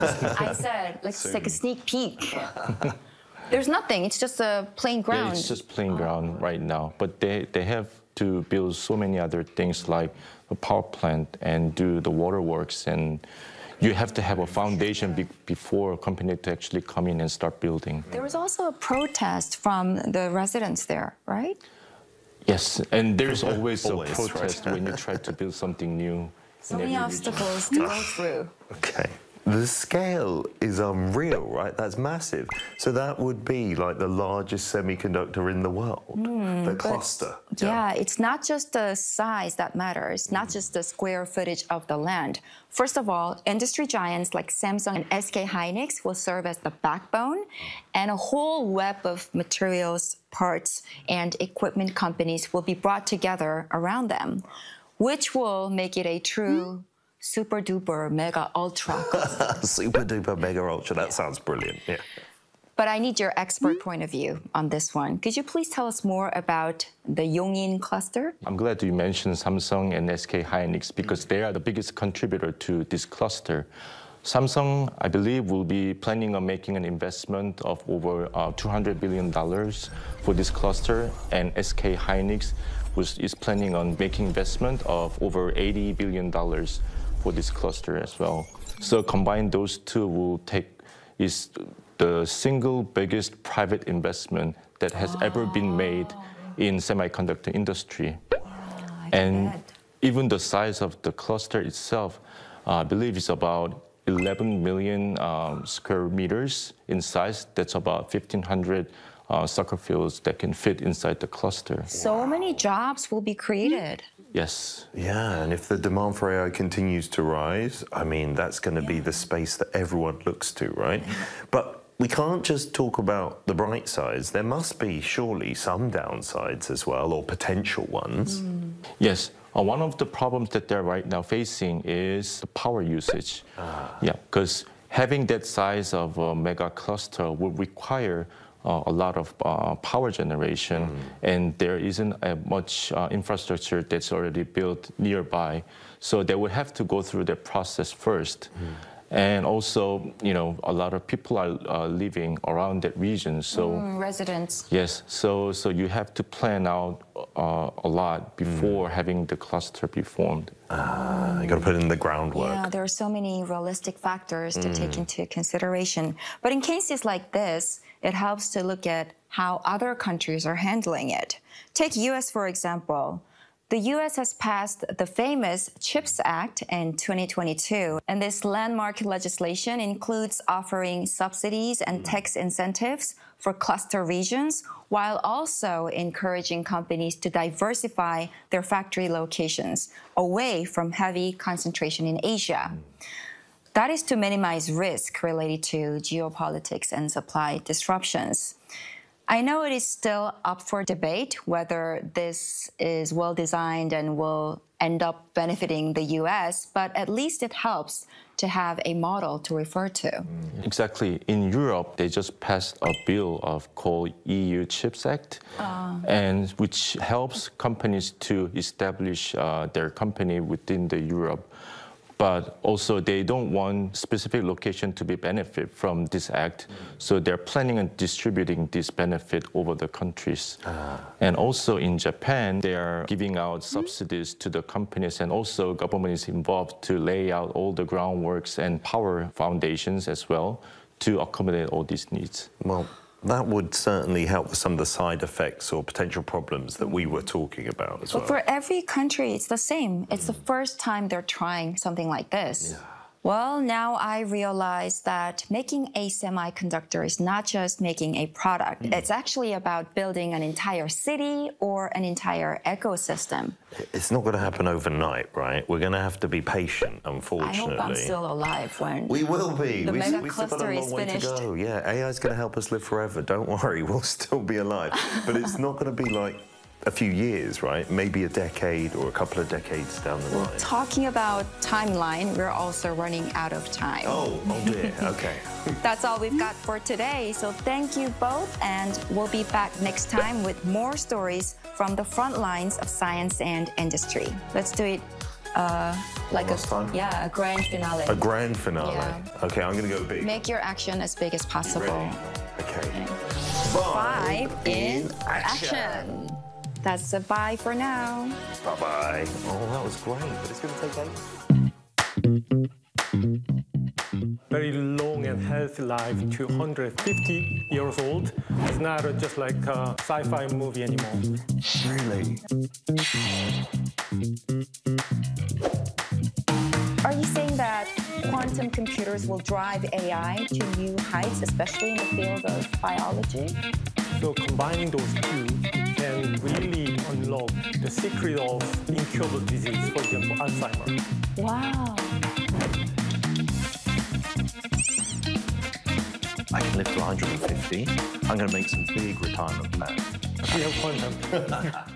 I said, let's take a sneak peek. There's nothing. It's just a plain ground. Yeah, it's just plain ground right now. But they have to build so many other things like a power plant and do the waterworks. And you have to have a foundation before a company to actually come in and start building. There was also a protest from the residents there, right? Yes, and there's always a protest when you try to build something new. So many obstacles to go through. Okay. The scale is unreal, right? That's massive. So that would be like the largest semiconductor in the world, the cluster. Yeah, it's not just the size that matters, not just the square footage of the land. First of all, industry giants like Samsung and SK Hynix will serve as the backbone, and a whole web of materials, parts, and equipment companies will be brought together around them, which will make it a true super duper mega ultra cluster. Super duper mega ultra, that sounds brilliant. Yeah. But I need your expert point of view on this one. Could you please tell us more about the Yongin cluster? I'm glad you mentioned Samsung and SK Hynix because they are the biggest contributor to this cluster. Samsung, I believe, will be planning on making an investment of over $200 billion for this cluster, and SK Hynix is planning on making investment of over $80 billion for this cluster as well. So combined, those two is the single biggest private investment that has ever been made in semiconductor industry. And even the size of the cluster itself, I believe is about 11 million square meters in size. That's about 1,500 soccer fields that can fit inside the cluster. So many jobs will be created. Yes. Yeah, and if the demand for AI continues to rise, I mean, that's going to be the space that everyone looks to, right? But we can't just talk about the bright sides. There must be surely some downsides as well, or potential ones. Yes. One of the problems that they're right now facing is the power usage. Yeah, because having that size of a mega cluster would require a lot of power generation, and there isn't much infrastructure that's already built nearby. So they would have to go through that process first. And also, you know, a lot of people are living around that region. So residents. Yes. So you have to plan out a lot before having the cluster be formed. You got to put in the groundwork. Yeah, there are so many realistic factors to take into consideration. But in cases like this, it helps to look at how other countries are handling it. Take US, for example. The US has passed the famous CHIPS Act in 2022, and this landmark legislation includes offering subsidies and tax incentives for cluster regions, while also encouraging companies to diversify their factory locations away from heavy concentration in Asia. That is to minimize risk related to geopolitics and supply disruptions. I know it is still up for debate whether this is well-designed and will end up benefiting the US, but at least it helps to have a model to refer to. Exactly. In Europe, they just passed a bill called EU CHIPS Act, and which helps companies to establish their company within the Europe. But also they don't want specific location to be benefit from this act. So they're planning on distributing this benefit over the countries. And also in Japan, they are giving out subsidies to the companies, and also government is involved to lay out all the groundworks and power foundations as well to accommodate all these needs. Well, that would certainly help with some of the side effects or potential problems that we were talking about as well. But for every country, it's the same. It's the first time they're trying something like this. Well, now I realize that making a semiconductor is not just making a product. It's actually about building an entire city or an entire ecosystem. It's not going to happen overnight, right? We're going to have to be patient, unfortunately. I hope I'm still alive when we will be. The mega we've still got cluster a long is way finished. to go. Yeah, AI is going to help us live forever. Don't worry, we'll still be alive. But it's not going to be like a few years, right? Maybe a decade or a couple of decades down the line. Talking about timeline, we're also running out of time. Oh dear, okay. That's all we've got for today. So thank you both, and we'll be back next time with more stories from the front lines of science and industry. Let's do it like last time? a grand finale. A grand finale. Yeah. Okay, I'm going to go big. Make your action as big as possible. Okay. 5 in action. That's a bye for now. Bye-bye. Oh, that was great, but it's going to take ages. Very long and healthy life to 150 years old. It's not just like a sci-fi movie anymore. Really? Are you saying that quantum computers will drive AI to new heights, especially in the field of biology? So combining those two can really unlock the secret of incurable disease, for example, Alzheimer's. Wow. I can live to 150. I'm going to make some big retirement plans. We have quantum.